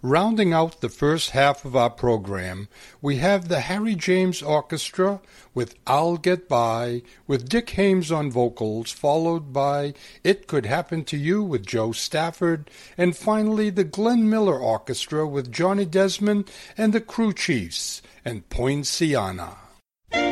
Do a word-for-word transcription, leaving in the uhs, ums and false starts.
Rounding out the first half of our program, we have the Harry James Orchestra with I'll Get By, with Dick Haymes on vocals, followed by It Could Happen to You with Joe Stafford, and finally the Glenn Miller Orchestra with Johnny Desmond and the Crew Chiefs and Poinciana.